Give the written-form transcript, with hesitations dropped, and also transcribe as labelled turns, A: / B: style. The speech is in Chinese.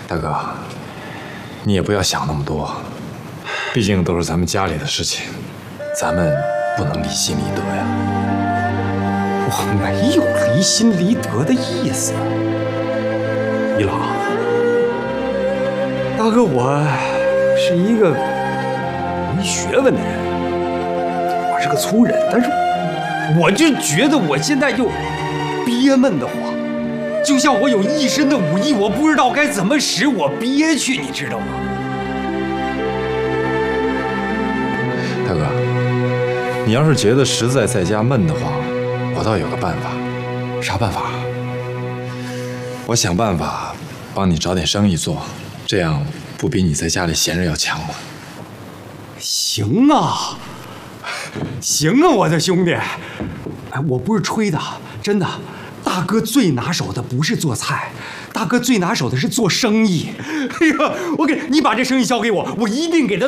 A: 大哥，你也不要想那么多，毕竟都是咱们家里的事情，咱们不能离心离德呀。
B: 我没有离心离德的意思。一郎，大哥，我是一个没学问的人，我是个粗人，但是我就觉得我现在就憋闷得慌，就像我有一身的武艺，我不知道该怎么使，我憋屈，你知道吗？
A: 大哥，你要是觉得实在在家闷得慌，我倒有个办法。
B: 啥办法？
A: 我想办法帮你找点生意做，这样不比你在家里闲着要强吗？
B: 行啊，行啊，我的兄弟，哎，我不是吹的，真的。大哥最拿手的不是做菜，大哥最拿手的是做生意。哎呀，你把这生意交给我，我一定给他